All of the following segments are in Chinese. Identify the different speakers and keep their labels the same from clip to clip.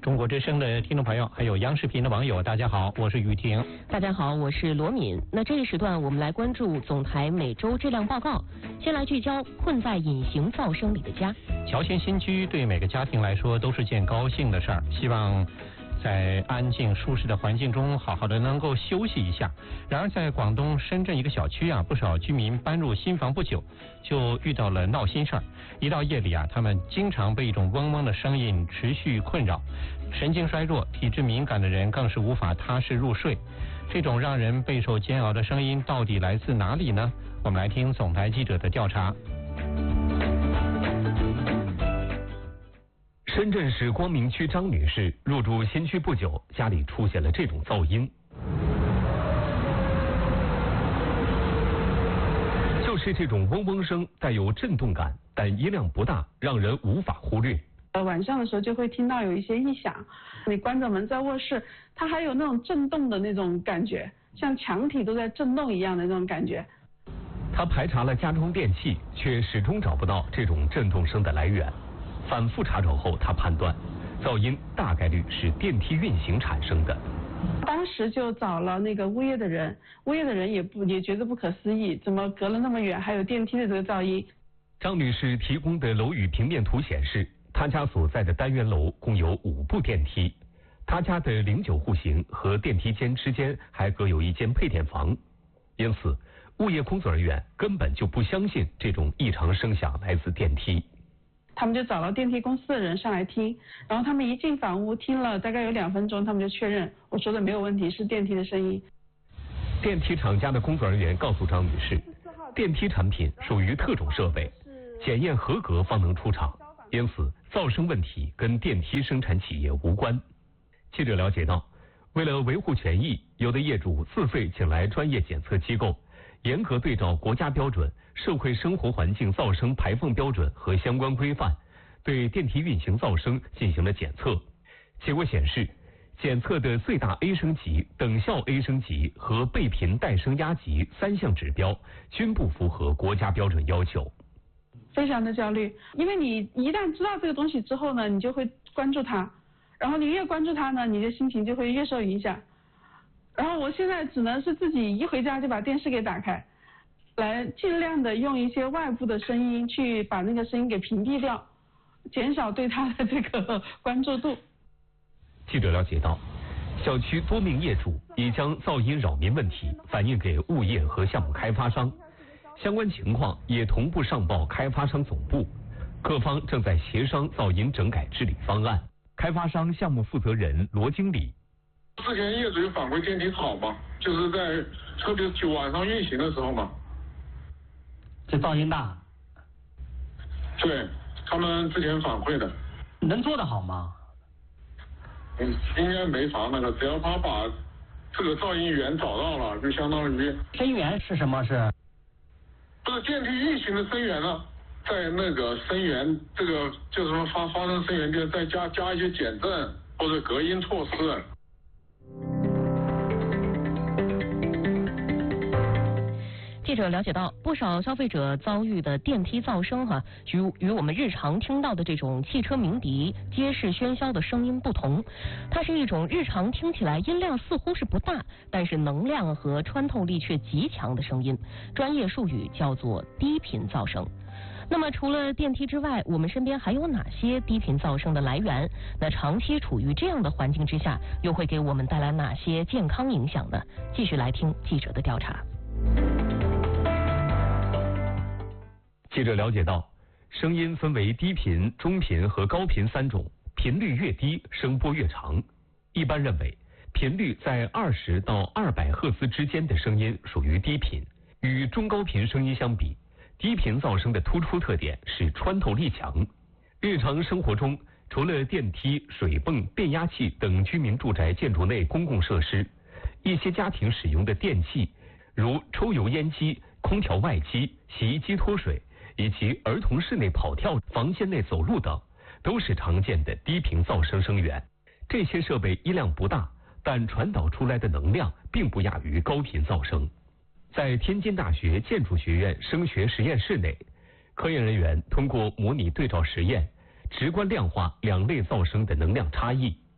Speaker 1: 中国之声的听众朋友，还有央视频的网友，大家好，我是雨婷。
Speaker 2: 大家好，我是罗敏。那这一时段我们来关注总台每周质量报告，先来聚焦困在隐形噪声里的家。
Speaker 1: 乔迁新居对每个家庭来说都是件高兴的事儿，希望在安静舒适的环境中好好的能够休息一下。然而在广东深圳一个小区不少居民搬入新房不久就遇到了闹心事儿。一到夜里他们经常被一种嗡嗡的声音持续困扰，神经衰弱体质敏感的人更是无法踏实入睡。这种让人备受煎熬的声音到底来自哪里呢？我们来听总台记者的调查。
Speaker 3: 深圳市光明区张女士入住新区不久，家里出现了这种噪音，就是这种嗡嗡声，带有震动感，但音量不大，让人无法忽略。
Speaker 4: 晚上的时候就会听到有一些异响，你关着门在卧室，它还有那种震动的那种感觉，像墙体都在震动一样的那种感觉。
Speaker 3: 他排查了家中电器，却始终找不到这种震动声的来源。反复查找后，他判断噪音大概率是电梯运行产生的。
Speaker 4: 当时就找了那个物业的人，物业的人也觉得不可思议，怎么隔了那么远还有电梯的这个噪音。
Speaker 3: 张女士提供的楼宇平面图显示，她家所在的单元楼共有5部电梯，她家的09户型和电梯间之间还各有一间配电房，因此物业工作人员根本就不相信这种异常声响来自电梯。
Speaker 4: 他们就找了电梯公司的人上来听，然后他们一进房屋听了大概有2分钟，他们就确认我说的没有问题，是电梯的声音。
Speaker 3: 电梯厂家的工作人员告诉张女士，电梯产品属于特种设备，检验合格方能出厂，因此噪声问题跟电梯生产企业无关。记者了解到，为了维护权益，有的业主自费请来专业检测机构，严格对照国家标准、社会生活环境噪声排放标准和相关规范，对电梯运行噪声进行了检测。结果显示，检测的最大 A 声级、等效 A 声级和倍频带声压级3项指标均不符合国家标准要求。
Speaker 4: 非常的焦虑，因为你一旦知道这个东西之后呢，你就会关注它，然后你越关注它呢，你的心情就会越受影响。然后我现在只能是自己一回家就把电视给打开，来尽量的用一些外部的声音去把那个声音给屏蔽掉，减少对它的这个关注度。
Speaker 3: 记者了解到，小区多名业主已将噪音扰民问题反映给物业和项目开发商，相关情况也同步上报开发商总部，各方正在协商噪音整改治理方案。开发商项目负责人罗经理，
Speaker 5: 之前业主有反馈电梯吵嘛，就是在特别是晚上运行的时候嘛，
Speaker 6: 这噪音大。
Speaker 5: 对，他们之前反馈的。
Speaker 6: 能做得好吗？
Speaker 5: 应该没啥那个，只要他把这个噪音源找到了，就相当于
Speaker 6: 声源是什么？是
Speaker 5: 不是电梯运行的声源呢？在那个声源这个就是说发生声源边再加一些减震或者隔音措施。
Speaker 2: 记者了解到，不少消费者遭遇的电梯噪声与我们日常听到的这种汽车鸣笛、街市喧嚣的声音不同，它是一种日常听起来音量似乎是不大，但是能量和穿透力却极强的声音，专业术语叫做低频噪声。那么除了电梯之外，我们身边还有哪些低频噪声的来源？那长期处于这样的环境之下，又会给我们带来哪些健康影响呢？继续来听记者的调查。
Speaker 3: 记者了解到，声音分为低频、中频和高频3种，频率越低，声波越长。一般认为，频率在20到200赫兹之间的声音属于低频。与中高频声音相比，低频噪声的突出特点是穿透力强。日常生活中，除了电梯、水泵、变压器等居民住宅建筑内公共设施，一些家庭使用的电器，如抽油烟机、空调外机、洗衣机脱水，以及儿童室内跑跳、房间内走路等，都是常见的低频噪声声源。这些设备音量不大，但传导出来的能量并不亚于高频噪声。在天津大学建筑学院声学实验室内，科研人员通过模拟对照实验，直观量化2类噪声的能量差异。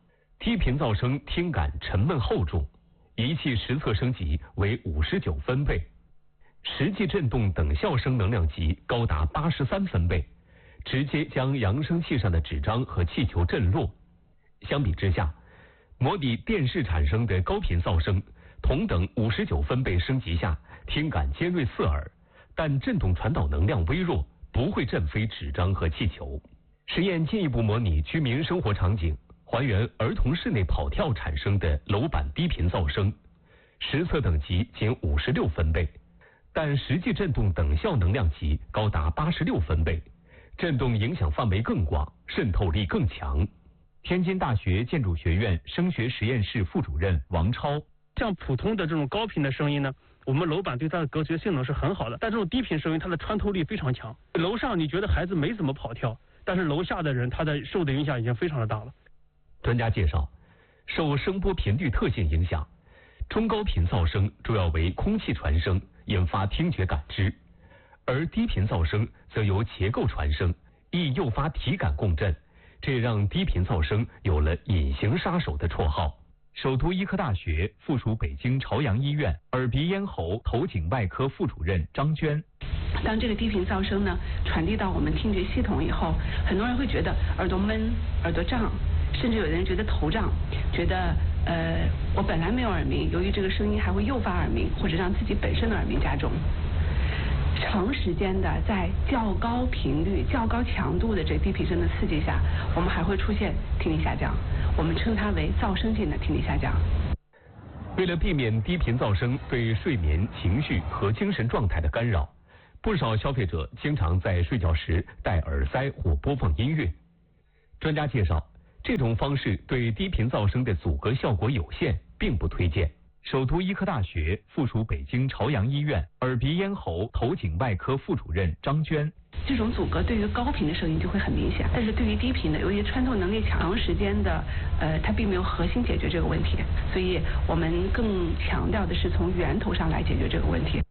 Speaker 3: 低频噪声听感沉闷厚重，仪器实测升级为59分贝，实际振动等效声能量级高达83分贝，直接将扬声器上的纸张和气球震落。相比之下，模拟电视产生的高频噪声，同等59分贝升级下，听感尖锐刺耳，但振动传导能量微弱，不会震飞纸张和气球。实验进一步模拟居民生活场景，还原儿童室内跑跳产生的楼板低频噪声，实测等级仅56分贝，但实际振动等效能量级高达86分贝，振动影响范围更广，渗透力更强。天津大学建筑学院声学实验室副主任王超，
Speaker 7: 像普通的这种高频的声音呢，我们楼板对它的隔绝性能是很好的，但这种低频声音它的穿透力非常强。楼上你觉得孩子没怎么跑跳，但是楼下的人他的受的影响已经非常的大了。
Speaker 3: 专家介绍，受声波频率特性影响，中高频噪声主要为空气传声，引发听觉感知，而低频噪声则由结构传声，易诱发体感共振，这让低频噪声有了隐形杀手的绰号。首都医科大学附属北京朝阳医院耳鼻咽喉头颈外科副主任张娟，
Speaker 8: 当这个低频噪声呢传递到我们听觉系统以后，很多人会觉得耳朵闷、耳朵胀，甚至有的人觉得头胀，觉得我本来没有耳鸣，由于这个声音还会诱发耳鸣，或者让自己本身的耳鸣加重。长时间的在较高频率、较高强度的这低频声的刺激下，我们还会出现听力下降，我们称它为噪声性的听力下降。
Speaker 3: 为了避免低频噪声对睡眠、情绪和精神状态的干扰，不少消费者经常在睡觉时戴耳塞或播放音乐。专家介绍，这种方式对低频噪声的阻隔效果有限，并不推荐。首都医科大学附属北京朝阳医院耳鼻咽喉头颈外科副主任张娟，
Speaker 8: 这种阻隔对于高频的声音就会很明显，但是对于低频的，由于穿透能力强，长时间的它并没有核心解决这个问题，所以我们更强调的是从源头上来解决这个问题。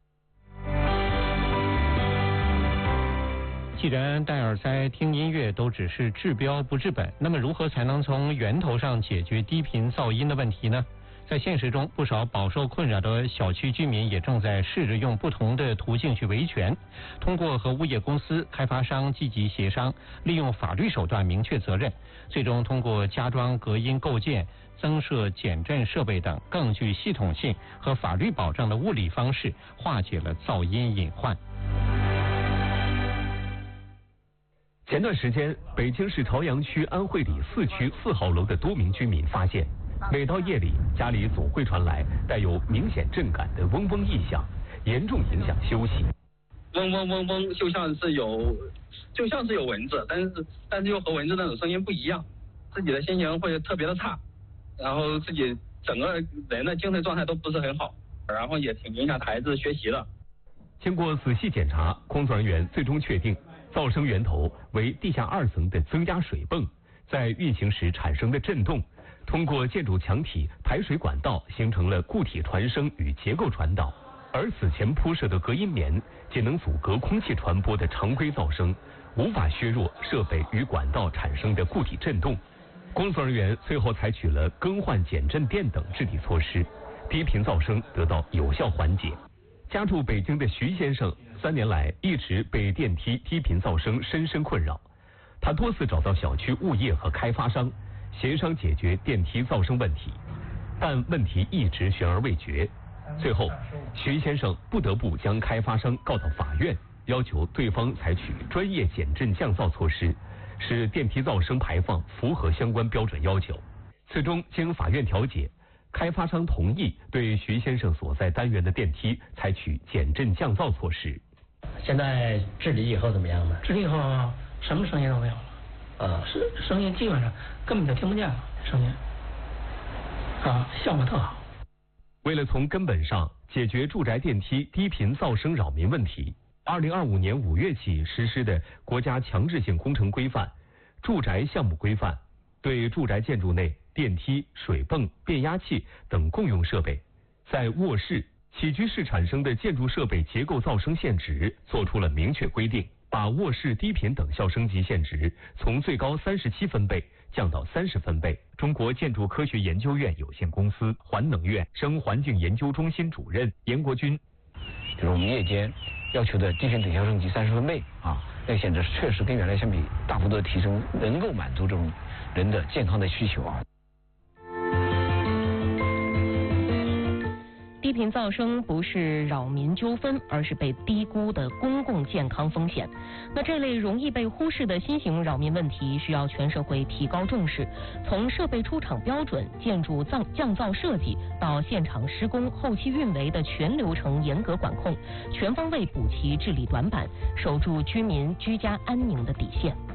Speaker 1: 既然戴耳塞听音乐都只是治标不治本，那么如何才能从源头上解决低频噪音的问题呢？在现实中，不少饱受困扰的小区居民也正在试着用不同的途径去维权，通过和物业公司、开发商积极协商，利用法律手段明确责任，最终通过加装隔音构件、增设减震设备等更具系统性和法律保障的物理方式，化解了噪音隐患。
Speaker 3: 前段时间，北京市朝阳区安慧里4区4号楼的多名居民发现，每到夜里，家里总会传来带有明显震感的嗡嗡异响，严重影响休息。
Speaker 9: 嗡嗡嗡嗡，就像是有蚊子，但是又和蚊子那种声音不一样，自己的心情会特别的差，然后自己整个人的精神状态都不是很好，然后也挺影响孩子学习的。
Speaker 3: 经过仔细检查，工作人员最终确定噪声源头为地下2层的增压水泵在运行时产生的震动，通过建筑墙体、排水管道形成了固体传声与结构传导，而此前铺设的隔音棉仅能阻隔空气传播的常规噪声，无法削弱设备与管道产生的固体震动。工作人员最后采取了更换减震垫等制体措施，低频噪声得到有效缓解。家住北京的徐先生3年来一直被电梯低频噪声深深困扰，他多次找到小区物业和开发商协商解决电梯噪声问题，但问题一直悬而未决。最后，徐先生不得不将开发商告到法院，要求对方采取专业减震降噪措施，使电梯噪声排放符合相关标准要求。最终经法院调解，开发商同意对徐先生所在单元的电梯采取减震降噪措施。
Speaker 6: 现在治理以后怎么样呢？
Speaker 10: 治理以后什么声音都没有了，声音基本上根本就听不见了，声音效果特好。
Speaker 3: 为了从根本上解决住宅电梯低频噪声扰民问题，2025年5月起实施的国家强制性工程规范、住宅项目规范，对住宅建筑内电梯、水泵、变压器等共用设备，在卧室、起居室产生的建筑设备结构噪声限值作出了明确规定。 把卧室低频等效升级限值从最高37分贝降到30分贝。中国建筑科学研究院有限公司环能院生环境研究中心主任严国军，
Speaker 11: 就是我们夜间要求的低频等效升级30分贝啊，那个限制确实跟原来相比大幅度的提升，能够满足这种人的健康的需求啊。
Speaker 2: 低频噪声不是扰民纠纷，而是被低估的公共健康风险。那这类容易被忽视的新型扰民问题，需要全社会提高重视。从设备出厂标准、建筑降噪设计到现场施工、后期运维的全流程严格管控，全方位补齐治理短板，守住居民居家安宁的底线。